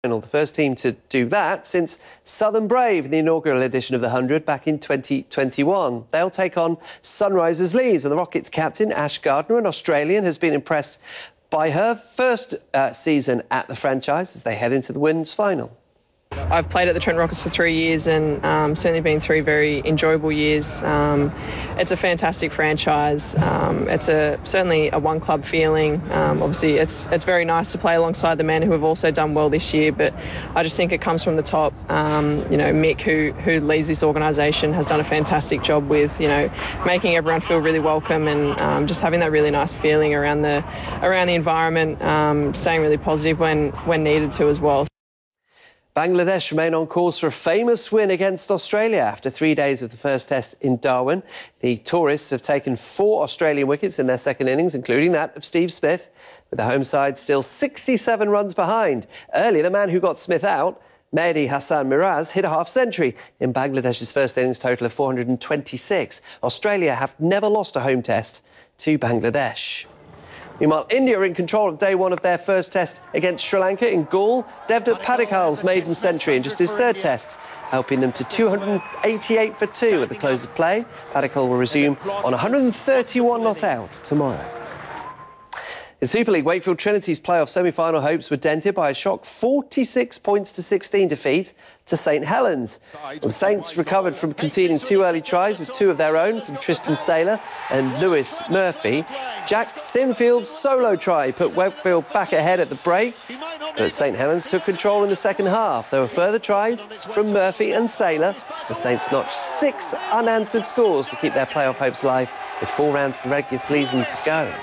The first team to do that since Southern Brave in the inaugural edition of the 100 back in 2021. They'll take on Sunrisers Leeds, and the Rockets captain, Ash Gardner, an Australian, has been impressed by her first season at the franchise as they head into the women's final. I've played at the Trent Rockets for 3 years and certainly been 3 very enjoyable years. It's a fantastic franchise. It's certainly a one-club feeling. Obviously, it's very nice to play alongside the men who have also done well this year, but I just think it comes from the top. Mick, who leads this organisation, has done a fantastic job with, making everyone feel really welcome and just having that really nice feeling around the environment, staying really positive when needed to as well. Bangladesh remain on course for a famous win against Australia after 3 days of the first test in Darwin. The tourists have taken 4 Australian wickets in their second innings, including that of Steve Smith, with the home side still 67 runs behind. Earlier, the man who got Smith out, Mehdi Hassan Miraz, hit a half-century in Bangladesh's first innings total of 426. Australia have never lost a home test to Bangladesh. Meanwhile, India are in control of day one of their first test against Sri Lanka in Galle. Devdutt Padikkal's maiden century in just his third test, helping them to 288 for 2 at the close of play. Padikkal will resume on 131 not out tomorrow. In Super League, Wakefield Trinity's playoff semi-final hopes were dented by a shock 46 points to 16 defeat to St Helens. The Saints recovered from conceding 2 early tries with 2 of their own from Tristan Saylor and Lewis Murphy. Jack Sinfield's solo try put Wakefield back ahead at the break, but St Helens took control in the second half. There were further tries from Murphy and Saylor. The Saints notched 6 unanswered scores to keep their playoff hopes alive with 4 rounds of the regular season to go.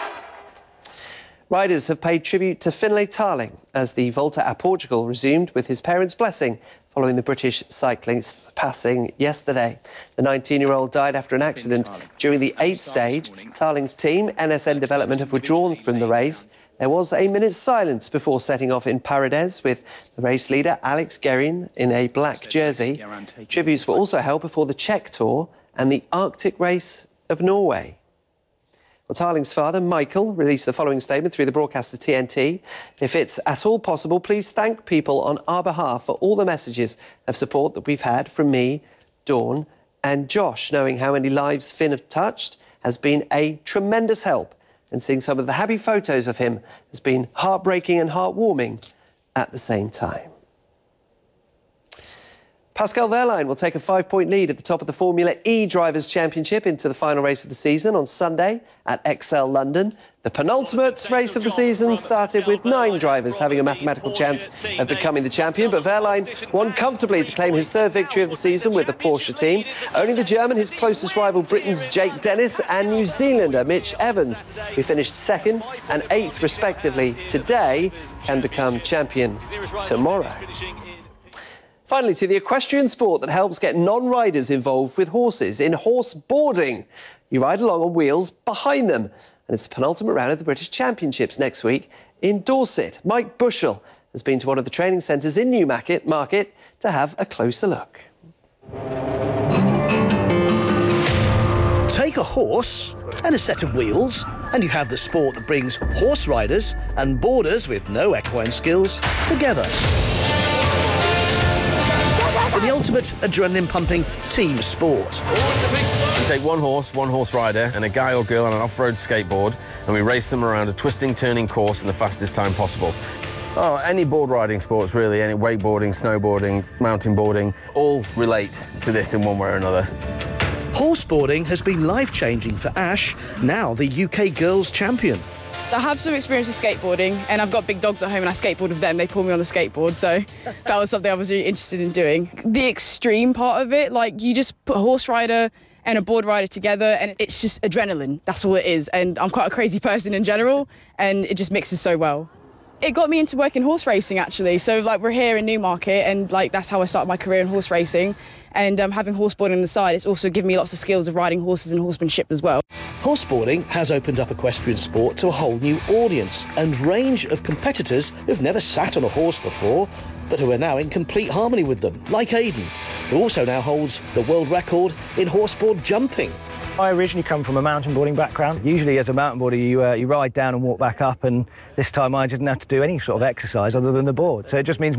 Riders have paid tribute to Finlay Tarling as the Volta a Portugal resumed with his parents' blessing following the British cyclist's passing yesterday. The 19-year-old died after an accident during the 8th stage. Tarling's team, NSN Development, have withdrawn from the race. There was a minute's silence before setting off in Paredes with the race leader, Alex Guerin, in a black jersey. Tributes were also held before the Czech Tour and the Arctic Race of Norway. Well, Tarling's father, Michael, released the following statement through the broadcaster TNT. If it's at all possible, please thank people on our behalf for all the messages of support that we've had from me, Dawn and Josh. Knowing how many lives Finn have touched has been a tremendous help, and seeing some of the happy photos of him has been heartbreaking and heartwarming at the same time. Pascal Wehrlein will take a 5-point lead at the top of the Formula E Drivers' Championship into the final race of the season on Sunday at XL London. The penultimate race of the season started with 9 drivers having a mathematical chance of becoming the champion, but Wehrlein won comfortably to claim his 3rd victory of the season with the Porsche team. Only the German, his closest rival Britain's Jake Dennis, and New Zealander Mitch Evans, who finished 2nd and 8th respectively today, can become champion tomorrow. Finally, to the equestrian sport that helps get non-riders involved with horses in horse boarding. You ride along on wheels behind them, and it's the penultimate round of the British Championships next week in Dorset. Mike Bushell has been to one of the training centres in Newmarket to have a closer look. Take a horse and a set of wheels, and you have the sport that brings horse riders and boarders with no equine skills together. In the ultimate adrenaline-pumping team sport. We take one horse rider, and a guy or girl on an off-road skateboard, and we race them around a twisting, turning course in the fastest time possible. Oh, any board riding sports, really, any wakeboarding, snowboarding, mountain boarding, all relate to this in one way or another. Horseboarding has been life-changing for Ash, now the UK girls' champion. I have some experience with skateboarding, and I've got big dogs at home and I skateboard with them. They pull me on the skateboard, so that was something I was really interested in doing. The extreme part of it, like you just put a horse rider and a board rider together and it's just adrenaline. That's all it is. And I'm quite a crazy person in general, and it just mixes so well. It got me into working horse racing, actually. So, like, we're here in Newmarket, and, like, that's how I started my career in horse racing. And having horseboarding on the side, it's also given me lots of skills of riding horses and horsemanship as well. Horseboarding has opened up equestrian sport to a whole new audience and range of competitors who've never sat on a horse before, but who are now in complete harmony with them, like Aidan, who also now holds the world record in horseboard jumping. I originally come from a mountain boarding background. Usually as a mountain boarder you ride down and walk back up, and this time I didn't have to do any sort of exercise other than the board. So it just means